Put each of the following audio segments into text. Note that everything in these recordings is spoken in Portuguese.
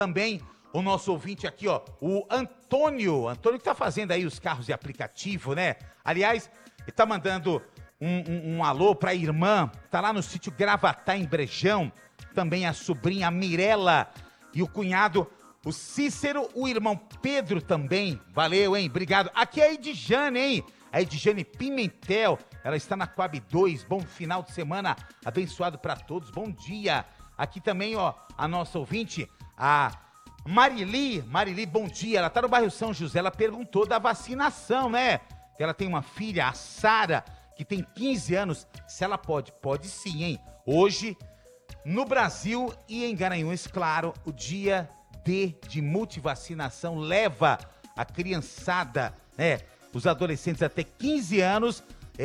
Também o nosso ouvinte aqui, ó, o Antônio que tá fazendo aí os carros de aplicativo, né? Aliás, ele tá mandando um alô pra irmã, tá lá no sítio Gravatá, em Brejão, também a sobrinha Mirella e o cunhado, o Cícero, o irmão Pedro também, valeu, hein, obrigado. Aqui é a Edjane, hein, a Edjane Pimentel, ela está na Coab 2, bom final de semana, abençoado pra todos, bom dia. Aqui também, ó, a nossa ouvinte, a Marili, bom dia, ela tá no bairro São José, ela perguntou da vacinação, né? Que ela tem uma filha, a Sara, que tem 15 anos, se ela pode sim, hein? Hoje, no Brasil e em Garanhuns, claro, o dia D de multivacinação leva a criançada, né? Os adolescentes até 15 anos,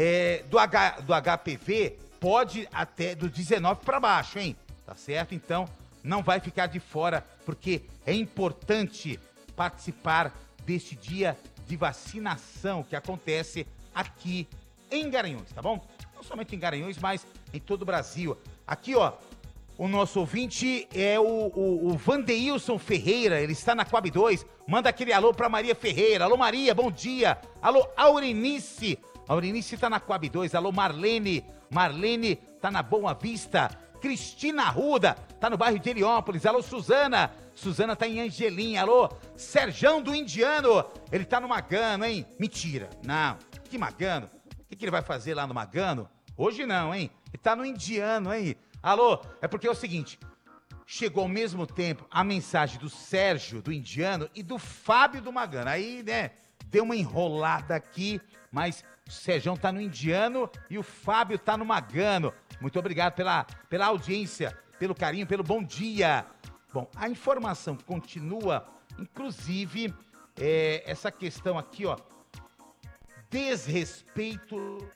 do HPV, pode até do 19 para baixo, hein? Tá certo? Então, não vai ficar de fora, porque é importante participar deste dia de vacinação que acontece aqui em Garanhuns, tá bom? Não somente em Garanhuns, mas em todo o Brasil. Aqui, ó, o nosso ouvinte é o Vandeilson Ferreira, ele está na Coab 2, manda aquele alô pra Maria Ferreira. Alô, Maria, bom dia. Alô, Aurenice tá na Coab 2. Alô, Marlene tá na Boa Vista. Cristina Arruda tá no bairro de Heliópolis. Alô, Suzana tá em Angelim. Alô, Serjão do Indiano, ele tá no Magano, hein? Mentira, não, que Magano? O que ele vai fazer lá no Magano? Hoje não, hein? Ele tá no Indiano, hein? Alô, é porque é o seguinte, chegou ao mesmo tempo a mensagem do Sérgio do Indiano e do Fábio do Magano. Aí, né, deu uma enrolada aqui, mas o Sérgio tá no Indiano e o Fábio tá no Magano. Muito obrigado pela audiência, pelo carinho, pelo bom dia. Bom, a informação continua, inclusive, essa questão aqui, ó, desrespeito.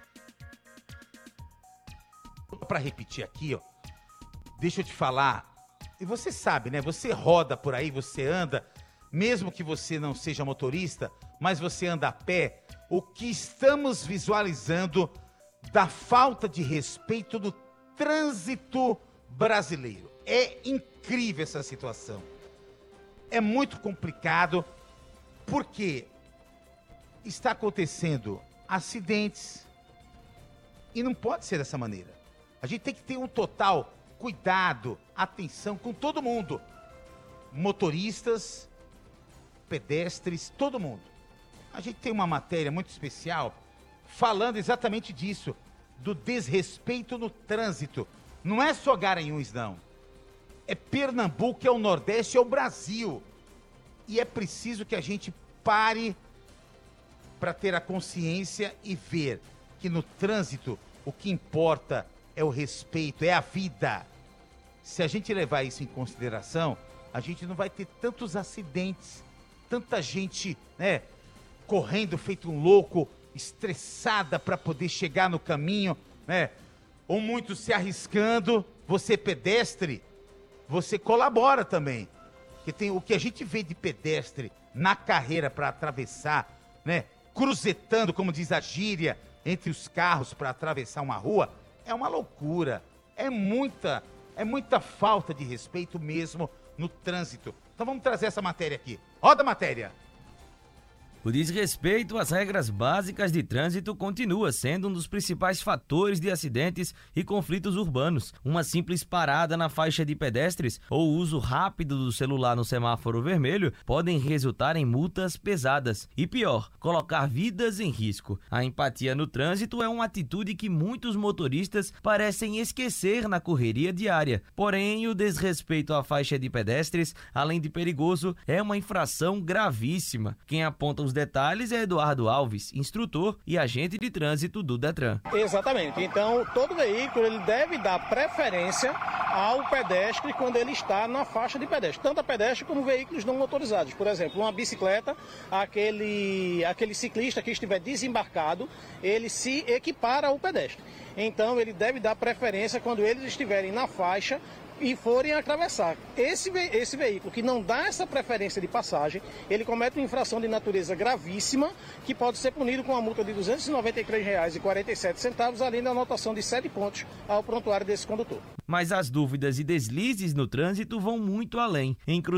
Para repetir aqui, ó, deixa eu te falar, e você sabe, né, você roda por aí, você anda, mesmo que você não seja motorista, mas você anda a pé, o que estamos visualizando da falta de respeito do trânsito brasileiro. É incrível essa situação. É muito complicado, porque está acontecendo acidentes e não pode ser dessa maneira. A gente tem que ter um total cuidado, atenção com todo mundo. Motoristas, pedestres, todo mundo. A gente tem uma matéria muito especial falando exatamente disso, do desrespeito no trânsito. Não é só Garanhuns, não. É Pernambuco, é o Nordeste, é o Brasil. E é preciso que a gente pare para ter a consciência e ver que no trânsito o que importa é o respeito, é a vida. Se a gente levar isso em consideração, a gente não vai ter tantos acidentes, tanta gente, né, correndo feito um louco, estressada para poder chegar no caminho, né? Ou muitos se arriscando. Você pedestre, você colabora também. Porque tem o que a gente vê de pedestre na carreira para atravessar, né? Cruzetando, como diz a gíria, entre os carros para atravessar uma rua, é uma loucura. É muita falta de respeito mesmo no trânsito. Então vamos trazer essa matéria aqui. Roda a matéria. O desrespeito às regras básicas de trânsito continua sendo um dos principais fatores de acidentes e conflitos urbanos. Uma simples parada na faixa de pedestres ou uso rápido do celular no semáforo vermelho podem resultar em multas pesadas. E pior, colocar vidas em risco. A empatia no trânsito é uma atitude que muitos motoristas parecem esquecer na correria diária. Porém, o desrespeito à faixa de pedestres, além de perigoso, é uma infração gravíssima. Quem aponta os detalhes é Eduardo Alves, instrutor e agente de trânsito do Detran. Exatamente. Então, todo veículo ele deve dar preferência ao pedestre quando ele está na faixa de pedestre, tanto a pedestre como veículos não motorizados. Por exemplo, uma bicicleta, aquele ciclista que estiver desembarcado, ele se equipara ao pedestre. Então, ele deve dar preferência quando eles estiverem na faixa e forem atravessar. Esse veículo que não dá essa preferência de passagem, ele comete uma infração de natureza gravíssima, que pode ser punido com uma multa de R$ 293,47, além da anotação de 7 pontos ao prontuário desse condutor. Mas as dúvidas e deslizes no trânsito vão muito além.